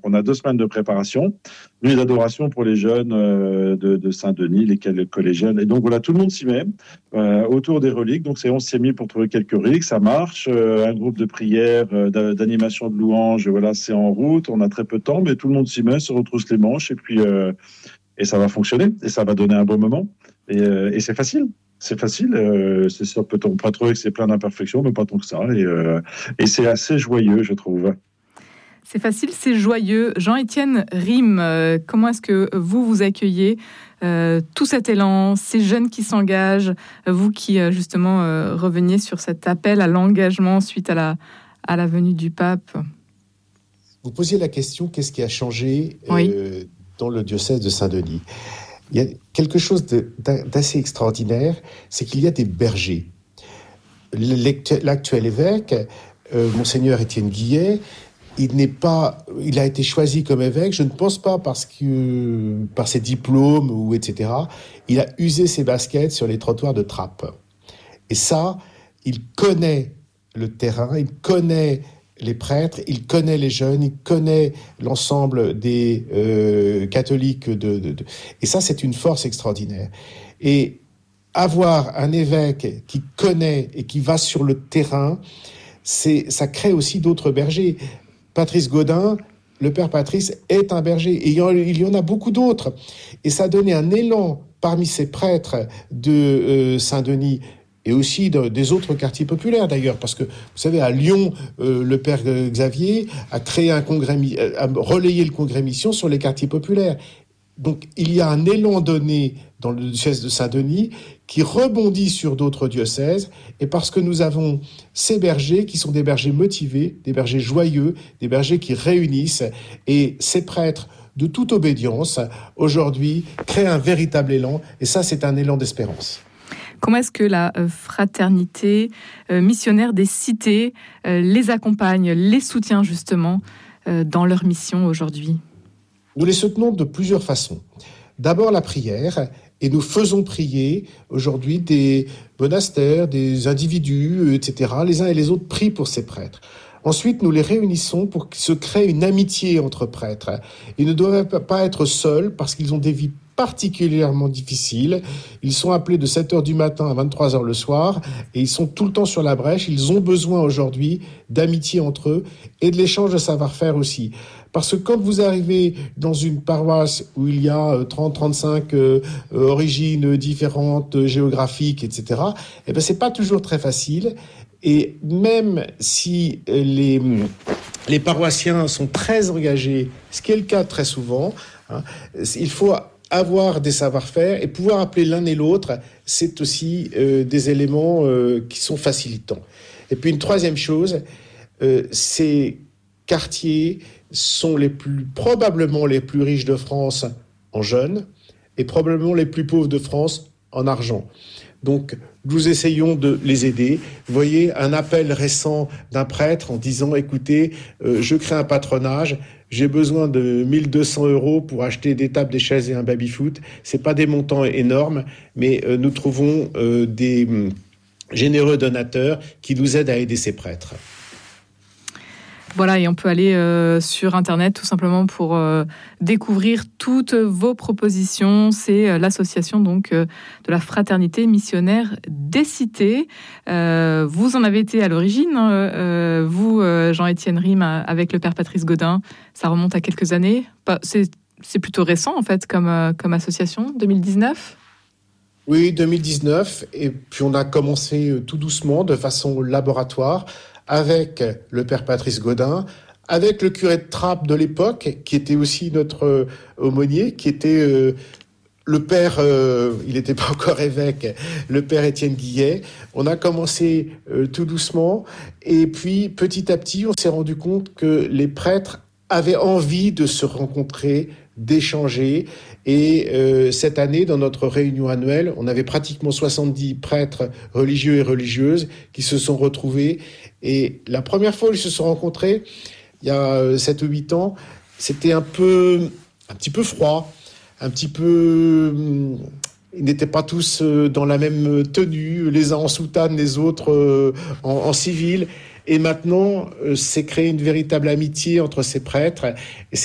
on a 2 semaines de préparation, nuit d'adoration pour les jeunes de Saint-Denis, les collégiennes. Et donc voilà, tout le monde s'y met autour des reliques. Donc on s'est mis pour trouver quelques reliques, ça marche. Un groupe de prière, d'animation de louanges, voilà, c'est en route. On a très peu de temps, mais tout le monde s'y met, se retrousse les manches et puis et ça va fonctionner et ça va donner un bon moment. Et c'est facile. C'est facile, c'est sûr, peut-on pas trouver que c'est plein d'imperfections, mais pas tant que ça. Et c'est assez joyeux, je trouve. C'est facile, c'est joyeux. Jean-Étienne Rime, comment est-ce que vous accueillez tout cet élan, ces jeunes qui s'engagent, vous qui justement reveniez sur cet appel à l'engagement suite à la venue du pape? Vous posiez la question, qu'est-ce qui a changé dans le diocèse de Saint-Denis? Il y a quelque chose d'assez extraordinaire, c'est qu'il y a des bergers. L'actuel évêque, Monseigneur Étienne Guillet, il a été choisi comme évêque, je ne pense pas par ses diplômes ou etc. Il a usé ses baskets sur les trottoirs de Trappes. Et ça, il connaît le terrain, il connaît les prêtres, il connaît les jeunes, il connaît l'ensemble des catholiques. Et ça, c'est une force extraordinaire. Et avoir un évêque qui connaît et qui va sur le terrain, ça crée aussi d'autres bergers. Patrice Gaudin, le père Patrice, est un berger. Et il y en a beaucoup d'autres. Et ça a donné un élan parmi ces prêtres de Saint-Denis, et aussi des autres quartiers populaires d'ailleurs, parce que vous savez, à Lyon, le père Xavier a créé a relayé le congrès mission sur les quartiers populaires. Donc il y a un élan donné dans le diocèse de Saint-Denis qui rebondit sur d'autres diocèses, et parce que nous avons ces bergers qui sont des bergers motivés, des bergers joyeux, des bergers qui réunissent, et ces prêtres de toute obédience, aujourd'hui, créent un véritable élan, et ça c'est un élan d'espérance. Comment est-ce que la fraternité missionnaire des cités les accompagne, les soutient justement dans leur mission aujourd'hui? Nous les soutenons de plusieurs façons. D'abord la prière, et nous faisons prier aujourd'hui des monastères, des individus, etc. Les uns et les autres prient pour ces prêtres. Ensuite, nous les réunissons pour qu'il se crée une amitié entre prêtres. Ils ne doivent pas être seuls parce qu'ils ont des vies particulièrement difficiles. Ils sont appelés de 7h du matin à 23h le soir et ils sont tout le temps sur la brèche. Ils ont besoin aujourd'hui d'amitié entre eux et de l'échange de savoir-faire aussi. Parce que quand vous arrivez dans une paroisse où il y a 30-35 origines différentes, géographiques, etc., eh ben c'est pas toujours très facile. Et même si les paroissiens sont très engagés, ce qui est le cas très souvent, il faut avoir des savoir-faire et pouvoir appeler l'un et l'autre, c'est aussi des éléments qui sont facilitants. Et puis une troisième chose, ces quartiers sont probablement les plus riches de France en jeunes et probablement les plus pauvres de France en argent. Donc, nous essayons de les aider. Vous voyez, un appel récent d'un prêtre en disant, écoutez, je crée un patronage, j'ai besoin de 1 200 € pour acheter des tables, des chaises et un baby-foot. C'est pas des montants énormes, mais nous trouvons des généreux donateurs qui nous aident à aider ces prêtres. Voilà, et on peut aller sur Internet tout simplement pour découvrir toutes vos propositions. C'est l'association donc de la fraternité missionnaire des cités. Vous en avez été à l'origine, vous, Jean-Étienne Rime, avec le père Patrice Gaudin. Ça remonte à quelques années. C'est plutôt récent en fait comme association, 2019. Oui, 2019. Et puis on a commencé tout doucement, de façon laboratoire, avec le père Patrice Gaudin, avec le curé de Trappes de l'époque, qui était aussi notre aumônier, qui était le père, il n'était pas encore évêque, le père Étienne Guillet. On a commencé tout doucement, et puis petit à petit, on s'est rendu compte que les prêtres avaient envie de se rencontrer, d'échanger. Et cette année, dans notre réunion annuelle, on avait pratiquement 70 prêtres religieux et religieuses qui se sont retrouvés. Et la première fois où ils se sont rencontrés, il y a 7 ou 8 ans, c'était un petit peu froid, un petit peu... Ils n'étaient pas tous dans la même tenue, les uns en soutane, les autres en civil. Et maintenant, c'est créé une véritable amitié entre ces prêtres. Et